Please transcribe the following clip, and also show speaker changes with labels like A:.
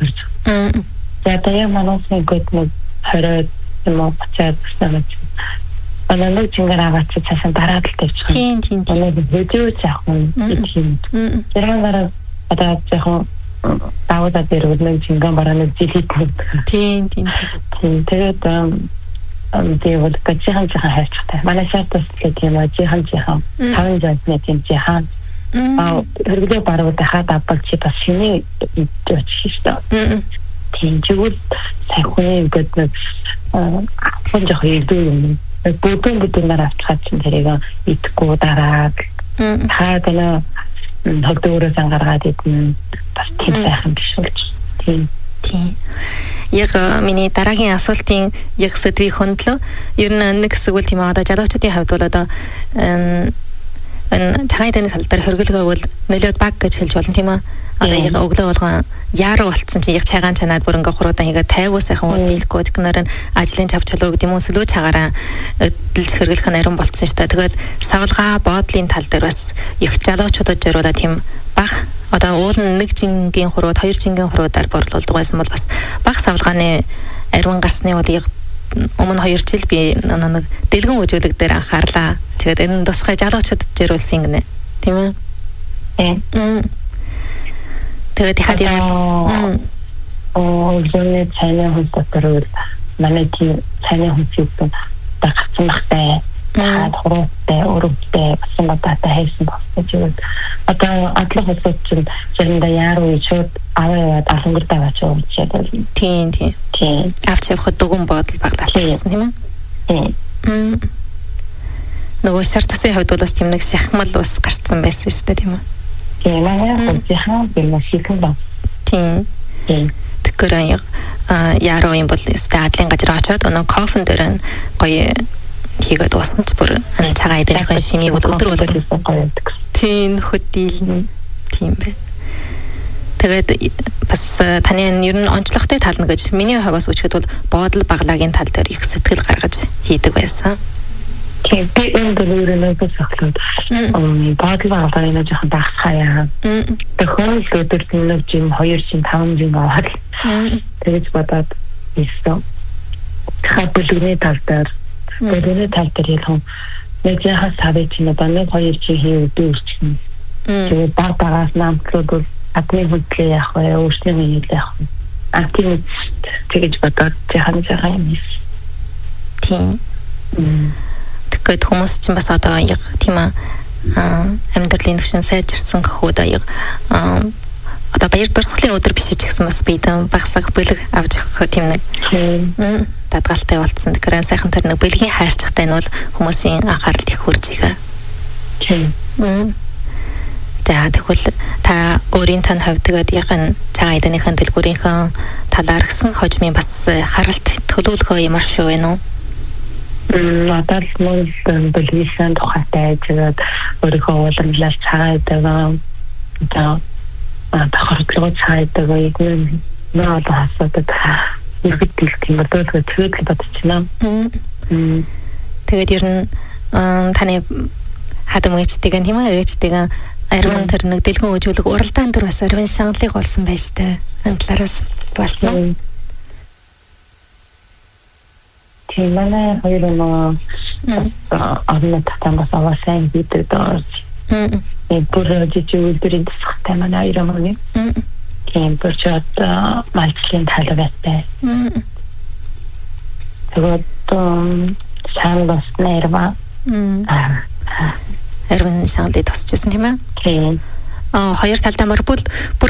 A: төрж. За тэгээ манайсан гээд нэг 20 юм уу 30 настай. Нэг чингээр аваад цаасан дараад л тавьж байгаа.
B: Тийм.
A: Нэг видео заах юм. Тэрээр одоо заах даваад дээр нэг чингэн бараа нэг жилийн.
B: Тийм.
A: Тэгээд тэгээд гажихан хайрцагтай. Манай шаардлагатай тийм жихан 5 жаасны тийм жихан. Хэрэглээ барууд хаад авбал чи бас шинэ өччихсэн. Тийм зүгээр сайхан ингээд нэг хонжох юм. Бүгд нар авчихад чинь тэрийг идэхгүй дараад хаадаг хөгдөөрөөс ангаргаад идэн бас тийм сайхан биш болж.
B: Тийм. Яг миний дараагийн асуултын яг сэдвийг хөндлөө. Ер нь нэг хэсэг үл тийм одоо залуучуудын хувьд бол одоо цагаан эдний тал дээр хөргөлгөө бол нөлөөд баг гэж хэлж болно тийм үү? Одоо яг өглөө болгон яаруу болцсон чи яг цагаан чанаад бүр ингээ хуруудан ингээ тайвуу сайхан удилгүй тэгнэр нь ажлын чавчлуу гэдэг юм уу сэлүү цагаараа өдөлж хөргөлөх нь ариун болцсон шүү дээ. Тэгээд савлгаа боодлын тал дээр бас их залуучуудад зориулаад тийм баг одоо уул нь нэг жингийн хурууд хоёр жингийн хуруудаар борлуулдаг байсан бол бас баг савлгааны ариун гарсны бол яг өмнө 2 жил би нэг дэлгэн үжүүлэг дээр анхаарлаа. Тэгээд энэ тусгай залуучуудад зориулсан гинэ. Тийм үү? Тэгээд хаад яа. Зөний цайны хүч дотор манай тийм цайны хүч юм дагцмахтай хуруутай өрөвтэй басан бататай хайсан болсон. Одоо атлах хөсөж зэрэндээ яаруу шууд аваад алангуртаа очиж чадвал. Тийм. Авч явахд дүгэн бодол багтаалсан тийм үү? Нөгөө шар тусын хувьд бас тийм нэг шахмал бас гарцсан байсан шүү дээ тийм үү? Тийм манай хожихаа бэлмашигэн ба. Тийм. Тэгэхээр яаруу юм бол адлын газар очиод өнөө кофен дээр гоё хийгээд дууссан ч бүр цагаан эднийхэн шимийг өдөр болгоо. Тийм хөдөл тийм бэ. Тэгээд бас таны ер нь онцлогтой тал нь гэж миний хувьас үчихэд бол боодол баглагийн тал дээр их сэтгэл гаргаж хийдэг байсан. Тийм би энэ дөрөвнөөс ахлаад боодол баглагын жоохон дагсхаяа. Төхөөл өдөр нэг жим 2 жим 5 жим аваад тэгэж бодоод ирсэн. Хабөлгөний тал дээр Тэрний тал дээр юм нэг яхаа савч нь одоо нэг 2 жил хийгээд дүүрчихнэ. Тэгээд багаас намтлууд бол адны хөдлөө явах вэ, өөрсний миний явах вэ. Атим тэгэж бодоод яхан юм. Тийм. Тэгэхээр хүмүүс чинь бас одоо яг тийм амьдралын төвшин сайжирсан гэхүүд яг одоо баяр дурсгалын өдөр биш ч гэсэн бас бидэн багсах бэлэг авч өгөх тийм нэг дадгалтай болцсон. Тэгэхээр сайхан тэр нэг бэлгийн хайрцагтай нь бол хүмүүсийн анхаарал их хүрзэхэ. Тийм. За тэгвэл та өөрийн тань хувьд тэгээд яг энэ цагаан эднийхэн дэлгүүрийнхэн талаар гисэн хожмын бас харалт төлөвлөгөө ямар шүү вэ нөө? Надад мөн бэлгийн тухайтай тэгээд өөрийнхөө ууланлал цагаан эдэг тахартлага цайдаг яг нөө хасаад иргэдэл тийм бодолтой төлөвлөлт бодчихно. Тэгээд ер нь таны хадам ээжтэйг тийм ээ ээжтэйг ариун тэр нэг дэлгэн үжүүлэг уралдаан дээр бас ариун шангалыг олсон байж таа. Энэ талаараас болно. Тийм манай хоёр орны татангаас авасан бидэд бүр жижигүүлдэрийн тасхтай манай хоёр амны. Тийм бүрчод малчлын талбайтай. Тэгээд сайн бас нэрва. Ариун шангалыг тусчихсан тийм ээ. Тийм. Хоёр талдаа бүр